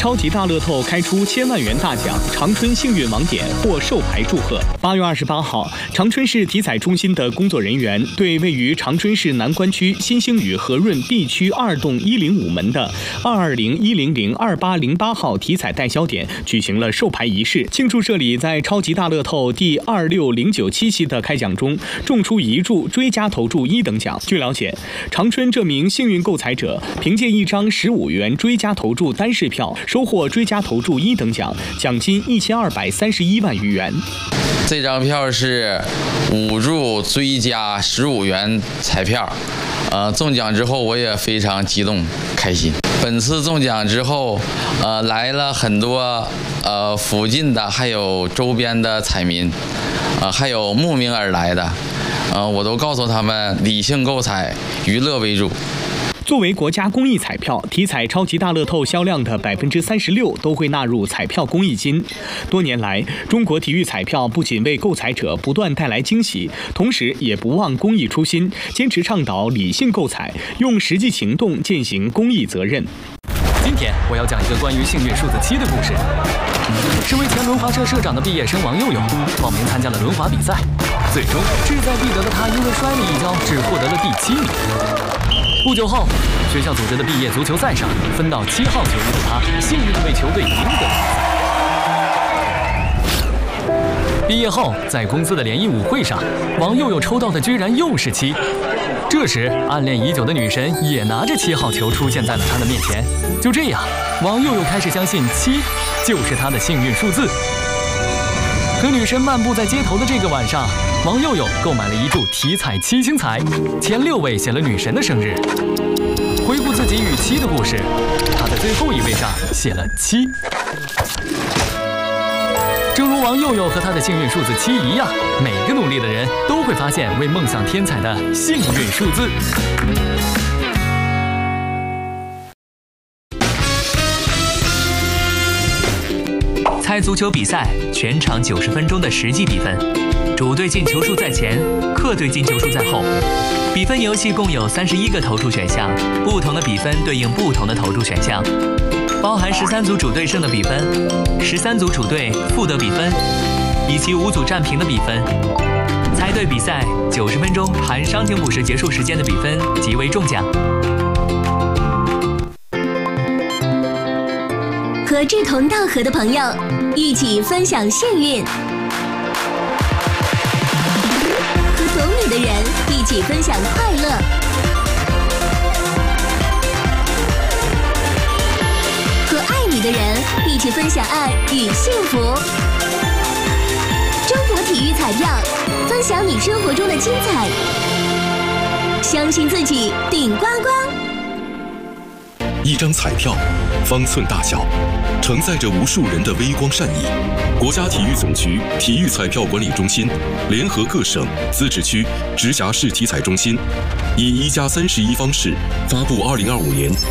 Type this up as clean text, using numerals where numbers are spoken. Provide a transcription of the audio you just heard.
超级大乐透开出1000万元大奖，长春幸运网点获授牌祝贺。8月28号，长春市体彩中心的工作人员对位于长春市南关区新兴宇和润 B 区2栋105门的220-100-2808号体彩代销点举行了授牌仪式，庆祝社里在超级大乐透第26097期的开奖中中出1注追加投注1等奖。据了解，长春这名幸运购彩者凭借一张15元追加投注单式票收获追加投注1等奖，奖金1231万余元。 这张票是5注追加15元彩票，中奖之后我也非常激动开心。本次中奖之后，来了很多附近的还有周边的彩民，还有慕名而来的，我都告诉他们理性购彩，娱乐为主。 作为国家公益彩票，体彩超级大乐透销量的36%都会纳入彩票公益金。多年来，中国体育彩票不仅为购彩者不断带来惊喜，同时也不忘公益初心，坚持倡导理性购彩，用实际行动践行公益责任。 今天我要讲一个关于幸运数字7的故事。身为前轮滑社社长的毕业生王佑佑报名参加了轮滑比赛，最终志在必得的他因为摔了一跤，只获得了第7名。不久后，学校组织的毕业足球赛上，分到7号球衣的他幸运地为球队赢得了比赛。毕业后，在公司的联谊舞会上，王佑佑抽到的居然又是7。这时，暗恋已久的女神也拿着7号球出现在了他的面前。就这样，王佑佑开始相信7就是他的幸运数字。和女神漫步在街头的这个晚上，王佑佑购买了1注体彩7星彩，前6位写了女神的生日。回顾自己与7的故事，他在最后1位上写了7。正如王佑佑和他的幸运数字7一样，每个努力的人都会发现为梦想添彩的幸运数字。 猜足球比赛全场90分钟的实际比分，主队进球数在前，客队进球数在后。比分游戏共有31个投注选项，不同的比分对应不同的投注选项，包含13组主队胜的比分、13组主队负得比分，以及5组战平的比分。猜对比赛90分钟含伤停补时结束时间的比分即为中奖。 和志同道合的朋友一起分享幸运，和懂你的人一起分享快乐，和爱你的人一起分享爱与幸福。中国体育彩票，分享你生活中的精彩，相信自己顶呱呱。 一张彩票，方寸大小，承载着无数人的微光善意。国家体育总局体育彩票管理中心联合各省、自治区、直辖市体彩中心，以1+31方式发布2025年